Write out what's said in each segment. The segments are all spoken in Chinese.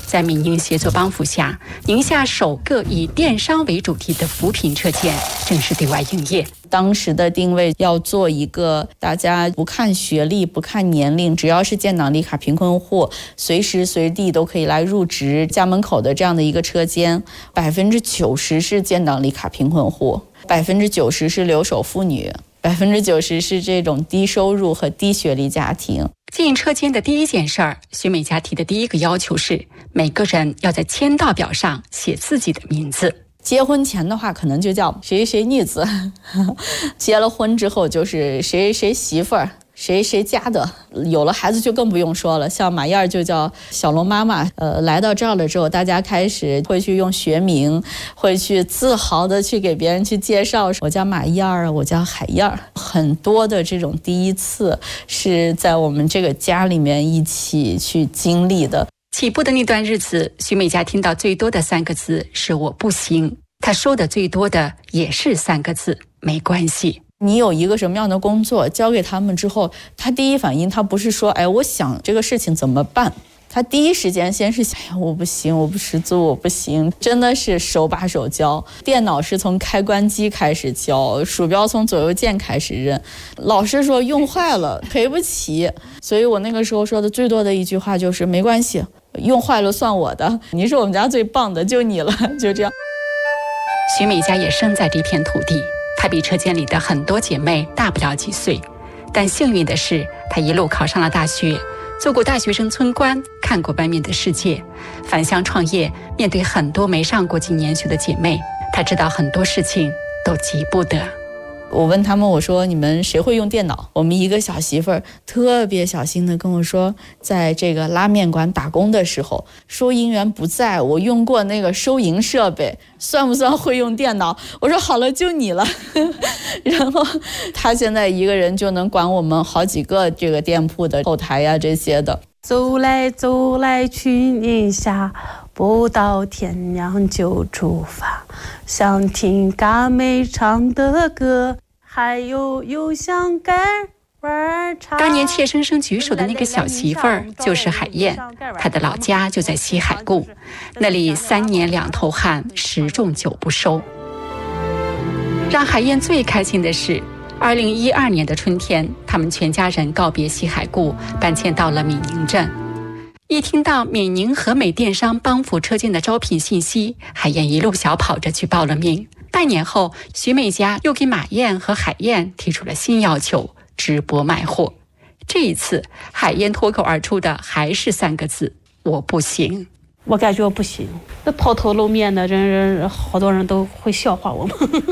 在闽宁协作帮扶下，宁夏首个以电商为主题的扶贫车间正式对外营业。 当时的定位要做一个大家不看学历、不看年龄，只要是建档立卡贫困户，随时随地都可以来入职家门口的这样的一个车间。90%是建档立卡贫困户，90%是留守妇女，90%是这种低收入和低学历家庭。 进车间的第一件事儿，徐美佳提的第一个要求是，每个人要在签到表上写自己的名字。 结婚前的话，可能就叫谁谁女子；结了婚之后，就是谁谁媳妇儿。谁谁家的，有了孩子就更不用说了，像马燕就叫小龙妈妈。来到这儿了之后，大家开始会去用学名，会去自豪的去给别人去介绍，我叫马燕啊，我叫海燕。很多的这种第一次是在我们这个家里面一起去经历的。 起步的那段日子，徐美佳听到最多的3个字是我不行，她说的最多的也是3个字，没关系。 你有一个什么样的工作交给他们之后，他第一反应他不是说我想这个事情怎么办，他第一时间先是想我不行，我不识字，我不行，真的是手把手教。电脑是从开关机开始教，鼠标从左右键开始认，老师说用坏了赔不起，所以我那个时候说的最多的一句话就是没关系，用坏了算我的，你是我们家最棒的，就你了，就这样。 徐美佳也生在这片土地，她比车间里的很多姐妹大不了几岁，但幸运的是，她一路考上了大学，做过大学生村官，看过外面的世界，返乡创业，面对很多没上过几年学的姐妹，她知道很多事情都急不得。 我问他们，我说你们谁会用电脑？我们一个小媳妇儿特别小心的跟我说，在这个拉面馆打工的时候，收银员不在，我用过那个收银设备，算不算会用电脑？我说好了，就你了。然后他现在一个人就能管我们好几个这个店铺的后台呀这些的。 走来走来去宁夏，不到天亮就出发，想听嘎妹唱的歌，还有想盖碗茶。 当年怯生生举手的那个小媳妇儿就是海燕，她的老家就在西海固，那里3年2头旱，10种9不收。让海燕最开心的是2012年的春天，他们全家人告别西海固，搬迁到了闽宁镇。一听到闽宁和美电商帮扶车间的招聘信息，海燕一路小跑着去报了名。半年后，徐美佳又给马燕和海燕提出了新要求，直播卖货。这一次，海燕脱口而出的还是3个字：我不行。 我感觉我不行，那抛头露面的人，好多人都会笑话我们。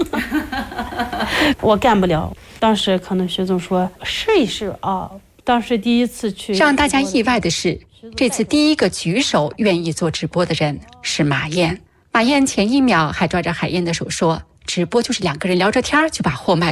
我干不了。当时可能徐总说试一试啊。当时第一次去， 让大家意外的是，这次第一个举手愿意做直播的人是马燕。马燕前1秒还抓着海燕的手说，直播就是2个人聊着天就把货卖